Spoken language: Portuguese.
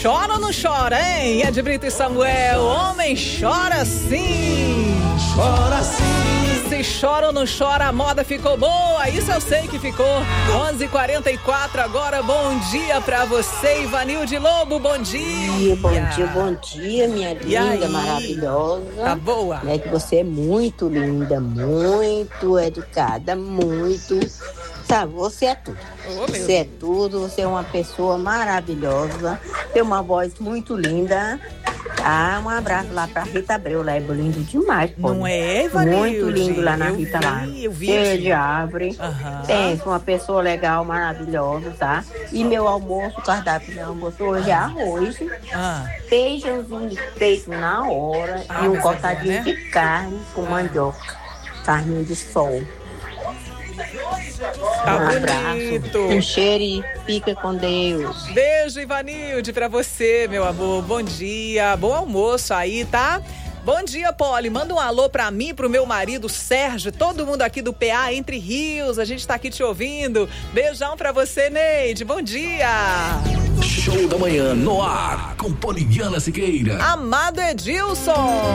Chora ou não chora, hein? É de Brito e Samuel. Homem chora sim. Chora sim. Se chora ou não chora, a moda ficou boa. Isso eu sei que ficou. 11h44 agora. Bom dia pra você, Ivanilde Lobo. Bom dia. Bom dia, minha linda, maravilhosa. Tá boa? É que você é muito linda, muito educada, muito... Sabe, você é tudo. Você é tudo, você é uma pessoa maravilhosa, tem uma voz muito linda. Ah, um abraço lá pra Rita Abreu, lá é lindo demais, pô. Não é, Ivanilde? Muito lindo lá na Rita lá. Eu vi. Cheia de árvore. Pensa, uma pessoa legal, maravilhosa, tá? E meu almoço, o cardápio do meu almoço hoje é arroz, feijãozinho feito na hora e um cortadinho de carne com mandioca, carninha de sol. Tá Um bonito. abraço, um cheiro e fica com Deus. Beijo, Ivanilde, pra você, meu amor. Bom dia, bom almoço aí, tá? Bom dia, Poli. Manda um alô pra mim, pro meu marido Sérgio, todo mundo aqui do PA Entre Rios. A gente tá aqui te ouvindo. Beijão pra você, Neide. Bom dia. Show da manhã no ar com Poliana Siqueira. Amado Edilson.